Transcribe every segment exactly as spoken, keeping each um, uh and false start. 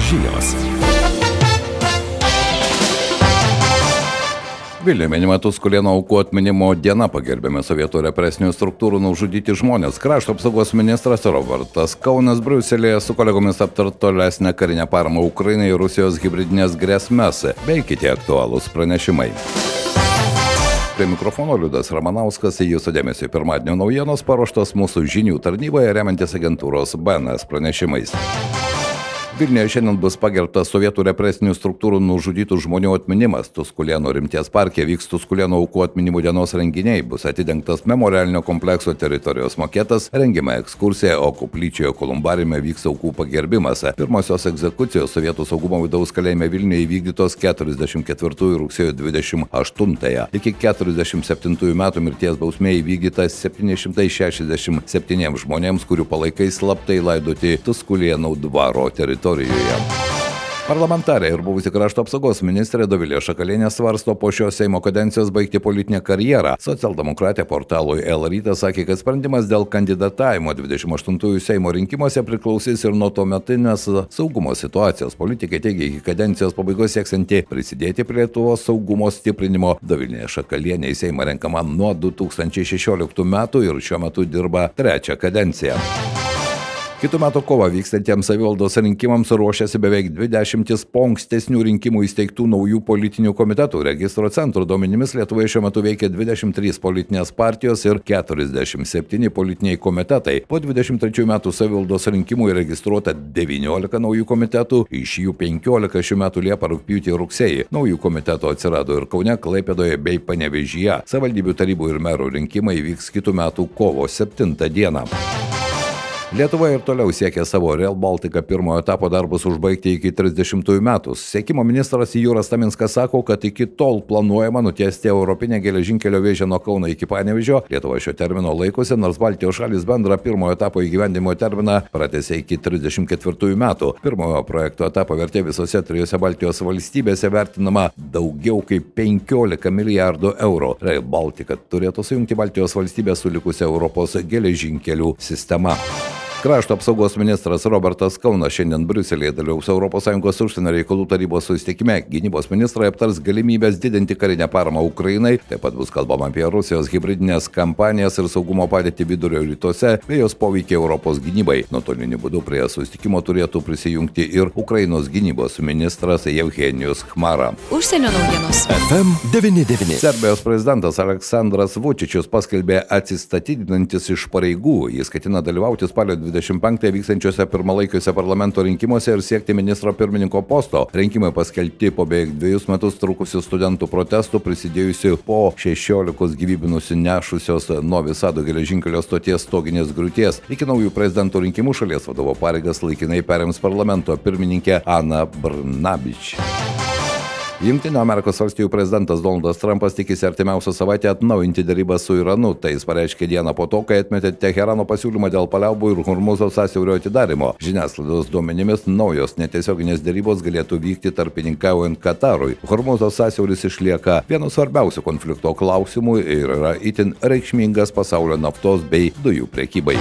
Žinios. Vilniuje minima Tuskulėnų aukų atminimo diena, pagerbiami sovietų represinių struktūrų nužudyti žmonės. Krašto apsaugos ministras Robertas Kaunas Briuselėje su kolegomis aptart tolesnę karinę paramą Ukrainai ir Rusijos hibridinės grėsmes bei kiti aktualūs pranešimai. Prie mikrofono Liudas Ramanauskas, jūsų dėmesio pirmadienio naujienos paruoštos mūsų žinių tarnyboje remiantis agentūros B N S pranešimais. Vilniuje šiandien bus pagerbtas sovietų represinių struktūrų nužudytų žmonių atminimas. Tuskulėnų rimties parke vyks Tuskulėnų aukų atminimų dienos renginiai, bus atidengtas memorialinio komplekso teritorijos maketas, rengiama ekskursija, o koplyčioje Kolumbariume vyks aukų pagerbimas. Pirmosios egzekucijos Sovietų saugumo vidaus kalėjime Vilniuje įvykdytos keturiasdešimt ketvirtųjų rugsėjo dvidešimt aštuntąją. Iki keturiasdešimt septintųjų metų mirties bausmė įvykdyta septyni šimtai šešiasdešimt septyniems žmonėms, kurių palaikai slaptai laidoti Tuskulėnų dvaro teritorijoje. Parlamentarė ir buvusi krašto apsaugos ministrė Dovilė Šakalienė svarsto po šios Seimo kadencijos baigti politinę karjerą. Socialdemokratė portalui L Rytas sakė, kad sprendimas dėl kandidatavimo dvidešimt aštuntųjų Seimo rinkimuose priklausys ir nuo tuometinės saugumo situacijos. Politikai teigia, iki kadencijos pabaigos sieksianti prisidėti prie Lietuvos saugumo stiprinimo. Dovilė Šakalienė į Seimą renkama nuo du tūkstančiai šešioliktų metų ir šiuo metu dirba trečią kadenciją. Kitų metų kovą vykstantiems savivaldos rinkimams ruošiasi beveik dvidešimtis po ankstesnių rinkimų įsteigtų naujų politinių komitetų. Registro centro duomenimis Lietuvoje šiuo metu veikia dvidešimt trys politinės partijos ir keturiasdešimt septyni politiniai komitetai. Po dvidešimt trečiųjų metų savivaldos rinkimų įregistruota devyniolika naujų komitetų, iš jų penkiolika šių metų Liepą, rugpjūtį ir rugsėjį. Naujų komitetų atsirado ir Kaune, Klaipėdoje bei Panevėžyje. Savivaldybių tarybų ir merų rinkimai vyks kitų metų kovo septintą dieną. Lietuva ir toliau siekia savo Rail Baltica pirmojo etapo darbus užbaigti iki trisdešimtųjų metų. Susisiekimo ministras Jūras Taminskas sako, kad iki tol planuojama nutiesti europinę geležinkelio vėžę nuo Kauno iki Panevėžio. Lietuva šio termino laikosi, nors Baltijos šalys bendrą pirmojo etapo įgyvendinimo terminą pratęsė iki trisdešimt ketvirtųjų metų. Pirmojo projekto etapo vertė visose trijose Baltijos valstybėse vertinama daugiau kaip penkiolika milijardų eurų. Rail Baltica turėtų sujungti Baltijos valstybės su likusia Europos geležinkelių sistema. Krašto apsaugos ministras Robertas Kaunas šiandien Briuselėje dalyvaus Europos Sąjungos užsienio reikalų tarybos susitikime. Gynybos ministrai aptars galimybės didinti karinę paramą Ukrainai. Taip pat bus kalbama apie Rusijos hibridinės kampanijas ir saugumo padėtį Vidurio rytuose bei jos poveikį Europos gynybai. Nuotoliniu būdu prie susitikimo turėtų prisijungti ir Ukrainos gynybos ministras Evgenijus Chmara. Užsienio naujienos. F M devyni devyni. Serbijos prezidentas Aleksandras Vučičius paskelbė atsistatydinantis iš pareigų. Jis ketina dalyvauti spalio dvidešimt penktąją vykstančiuose pirmalaikiuose parlamento rinkimuose ir siekti ministro pirmininko posto. Rinkimai paskelbti po beveik dviejus metus trukusių studentų protestų, prisidėjusių po šešiolikos gyvybių nusinešusios Novi Sado geležinkelio stoties stoginės griūties. Iki naujų prezidentų rinkimų šalies vadovo pareigas laikinai perims parlamento pirmininkė Ana Brnabić. Jungtinių Amerikos valstijų prezidentas Donaldas Trumpas tikisi artimiausią savaitę atnaujinti derybas su Iranu. Tai jis pareiškė dieną po to, kai atmetė Teherano pasiūlymą dėl paliaubų ir Hormuzo sąsiaurio atidarymo. Žiniasklaidos duomenimis naujos netiesioginės derybos galėtų vykti tarpininkaujant Katarui. Hormuzo sąsiauris išlieka vienu svarbiausių konflikto klausimų ir yra itin reikšmingas pasaulio naftos bei dujų prekybai.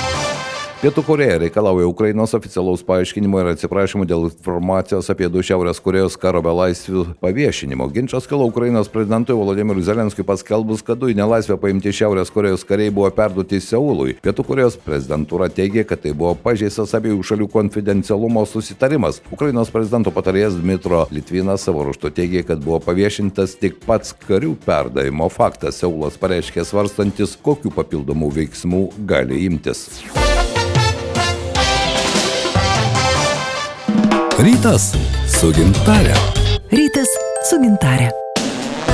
Pietų Korėja reikalauja Ukrainos oficialaus paaiškinimo ir atsiprašymų dėl informacijos apie du Šiaurės Korėjos karo belaisvių paviešinimo. Ginčas kilo Ukrainos prezidentui Volodymyrui Zelenskiui paskelbus, kad du į nelaisvę paimti Šiaurės Korėjos kariai buvo perduoti Seului. Pietų Korėjos prezidentūra teigė, kad tai buvo pažeistas abiejų šalių konfidencialumo susitarimas. Ukrainos prezidento patarėjas Dmitro Litvinas savo ruožtu teigė, kad buvo paviešintas tik pats karių perdavimo faktas. Seulas pareiškė svarstantis, kokių papildomų veiksmų gali imtis. Rytas su gintare. Rytas su gintare.